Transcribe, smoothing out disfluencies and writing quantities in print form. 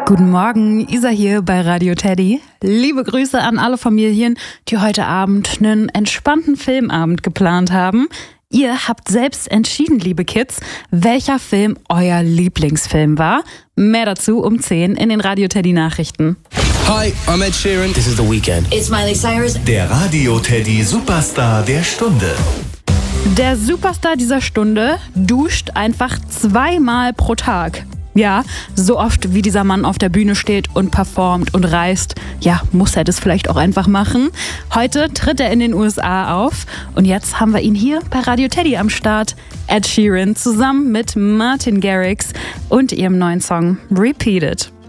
Guten Morgen, Isa hier bei Radio Teddy. Liebe Grüße an alle Familien, die heute Abend einen entspannten Filmabend geplant haben. Ihr habt selbst entschieden, liebe Kids, welcher Film euer Lieblingsfilm war. Mehr dazu um 10 in den Radio Teddy Nachrichten. Hi, I'm Ed Sheeran. This is The Weeknd. It's Miley Cyrus. Der Radio Teddy Superstar der Stunde. Der Superstar dieser Stunde duscht einfach 2-mal pro Tag. Ja, so oft wie dieser Mann auf der Bühne steht und performt und reist, ja, muss er das vielleicht auch einfach machen. Heute tritt er in den USA auf und jetzt haben wir ihn hier bei Radio Teddy am Start. Ed Sheeran zusammen mit Martin Garrix und ihrem neuen Song Repeat It.